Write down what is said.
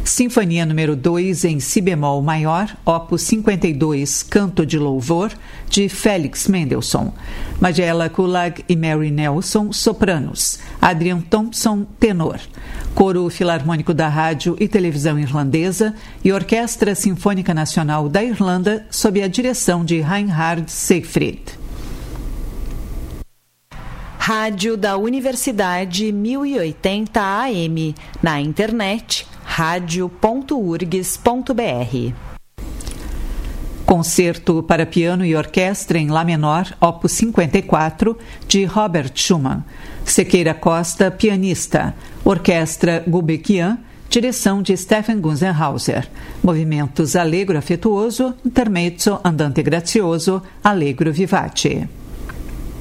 Sinfonia número 2 em si bemol maior, opus 52, Canto de Louvor, de Felix Mendelssohn. Majella Kullag e Mary Nelson, sopranos. Adrian Thompson, tenor. Coro Filarmônico da Rádio e Televisão Irlandesa e Orquestra Sinfônica Nacional da Irlanda, sob a direção de Reinhard Seyfried. Rádio da Universidade 1080 AM, na internet radio.urgs.br. Concerto para piano e orquestra em Lá menor, opus 54, de Robert Schumann. Sequeira Costa, pianista. Orquestra Gulbenkian, direção de Stephen Gunzenhauser. Movimentos allegro afetuoso, intermezzo, andante grazioso, allegro vivace.